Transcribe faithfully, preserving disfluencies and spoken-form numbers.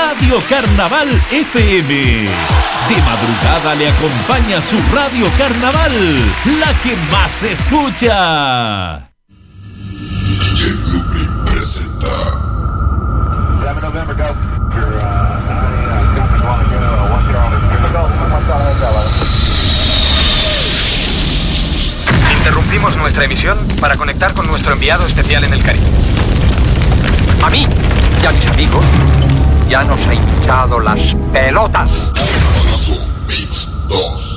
Radio Carnaval F M. De madrugada le acompaña su Radio Carnaval, la que más se escucha. D J Blueprint presenta seven November, go. Your, uh, nine, uh, Copy, one, go, one, zero, go, one, zero, Interrumpimos nuestra emisión para conectar con nuestro enviado especial en el Caribe. A mí y a mis amigos ya nos ha hinchado las pelotas. Carnavalazo Mix dos.